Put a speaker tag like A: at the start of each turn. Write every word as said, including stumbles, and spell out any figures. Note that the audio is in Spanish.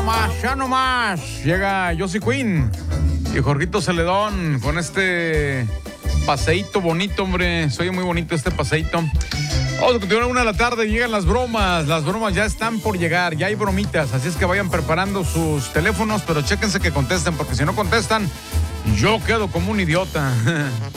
A: nomás, ya nomás. Llega Josie Queen y Jorgito Celedón con este paseíto bonito, hombre. Soy muy bonito este paseíto. Vamos a continuar a una de la tarde, llegan las bromas. Las bromas ya están por llegar, ya hay bromitas. Así es que vayan preparando sus teléfonos, pero chéquense que contesten, porque si no contestan, yo quedo como un idiota.